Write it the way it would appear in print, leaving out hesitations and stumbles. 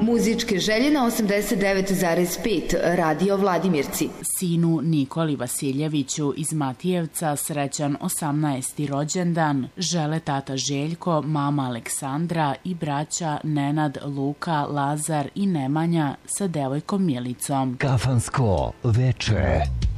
Muzičke želje na 89,5 Radio Vladimirci. Sinu Nikoli Vasiljeviću iz Matijevca srećan 18. rođendan žele tata Željko, mama Aleksandra i braća Nenad, Luka, Lazar i Nemanja sa devojkom Milicom. Kafansko veče.